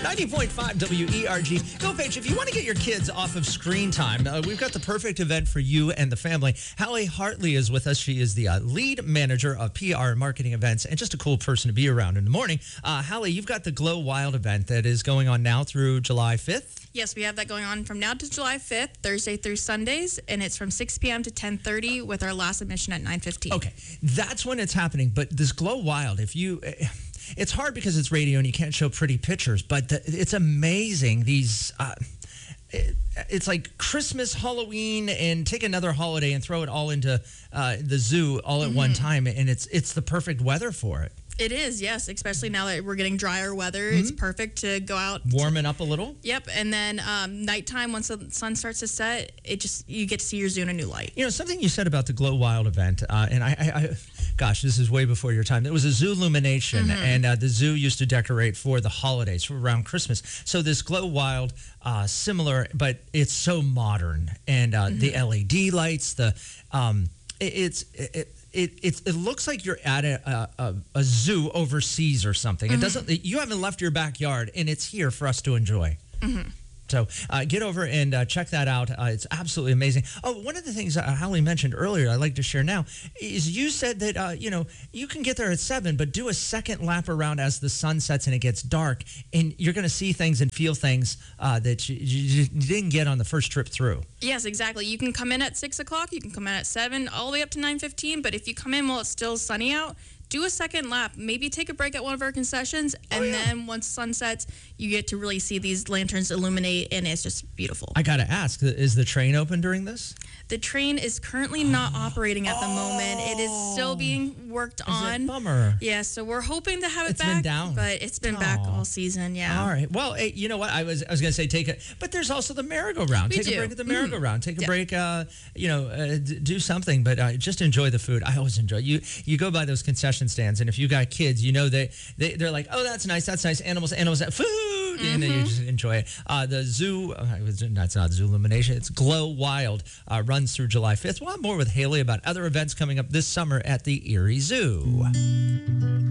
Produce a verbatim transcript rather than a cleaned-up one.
ninety point five W E R G. Go, Paige. If you want to get your kids off of screen time, uh, we've got the perfect event for you and the family. Hallie Hartley is with us. She is the uh, lead manager of P R and marketing events and just a cool person to be around in the morning. Uh, Hallie, you've got the Glow Wild event that is going on now through July fifth. Yes, we have that going on from now to July fifth, Thursday through Sundays, and it's from six p.m. to ten thirty with our last admission at nine fifteen. Okay, that's when it's happening. But this Glow Wild, if you... It's hard because it's radio and you can't show pretty pictures, but the, it's amazing. These... Uh, it, it's like Christmas, Halloween, and take another holiday and throw it all into uh, the zoo all at mm-hmm. one time, and it's it's the perfect weather for it. It is, yes, especially now that we're getting drier weather. Mm-hmm. It's perfect to go out. Warming up a little? Yep, and then um, nighttime, once the sun starts to set, it just you get to see your zoo in a new light. You know, something you said about the Glow Wild event, uh, and I, I, I, gosh, this is way before your time. It was a zoo illumination, mm-hmm. and uh, the zoo used to decorate for the holidays, for around Christmas. So this Glow Wild, uh, similar, but it's so modern. And uh, mm-hmm. the L E D lights, the um, it, it's... It, It, it it looks like you're at a, a, a zoo overseas or something. Mm-hmm. It doesn't. You haven't left your backyard, and it's here for us to enjoy. Mm-hmm. So uh, get over and uh, check that out. Uh, it's absolutely amazing. Oh, one of the things uh, Hallie mentioned earlier, I'd like to share now, is you said that uh, you know you can get there at seven, but do a second lap around as the sun sets and it gets dark, and you're going to see things and feel things uh, that you, you, you didn't get on the first trip through. Yes, exactly. You can come in at six o'clock. You can come in at seven, all the way up to nine fifteen. But if you come in while it's still sunny out, do a second lap. Maybe take a break at one of our concessions, and oh, yeah. then once sun sets, you get to really see these lanterns illuminate, and it's just beautiful. I got to ask, is the train open during this? The train is currently not operating at the oh. moment. It is still being worked is on. It? Bummer. Yeah, so we're hoping to have it it's back. It's been down. But it's been oh. back all season, yeah. All right. Well, hey, you know what? I was I was going to say take it, but there's also the merry-go-round. We take do. a break at the merry-go-round. Mm-hmm. Take a yeah. break, uh, you know, uh, d- do something, but uh, just enjoy the food. I always enjoy You You go by those concession stands, and if you got kids, you know they, they, they're like, oh, that's nice, that's nice. Animals, animals, food. Mm-hmm. And then you just enjoy it. Uh, the zoo, uh, that's not Zoo Illumination, it's Glow Wild, uh, runs through July fifth. We'll have more with Haley about other events coming up this summer at the Erie Zoo.